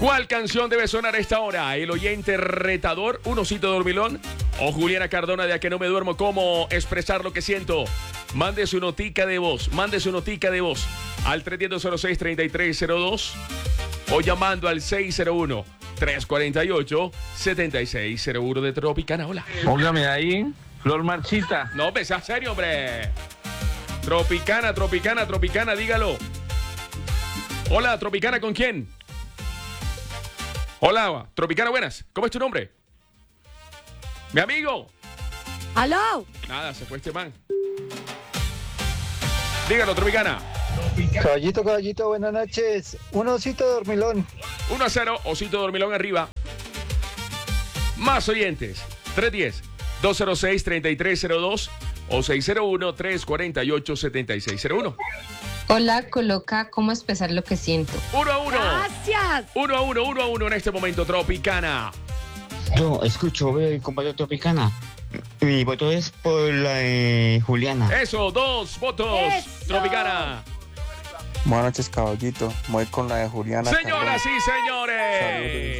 ¿Cuál canción debe sonar a esta hora? ¿El oyente retador, un osito dormilón? ¿O Juliana Cardona de A que no me duermo? ¿Cómo expresar lo que siento? Mande su notica de voz, al 310-06-3302 o llamando al 601-348-7601 de Tropicana. Hola. Póngame ahí, Flor Marchita. No, pues, en serio, hombre. Tropicana, dígalo. Hola, Tropicana, ¿con quién? Hola, Tropicana, buenas. ¿Cómo es tu nombre? Mi amigo. ¡Aló! Nada, se fue este man. Dígalo, Tropicana. Caballito, buenas noches. Un osito dormilón. 1-0, osito dormilón arriba. Más oyentes. 310-206-3302 o 601-348-7601. Hola, coloca cómo expresar lo que siento. 1-1. ¡Gracias! 1-1 en este momento, Tropicana. Yo escucho, veo el compañero Tropicana. Mi voto es por la de Juliana. Eso, 2 votos. Eso. Tropicana. Buenas noches, caballito. Voy con la de Juliana. Señoras y señores. Saludos.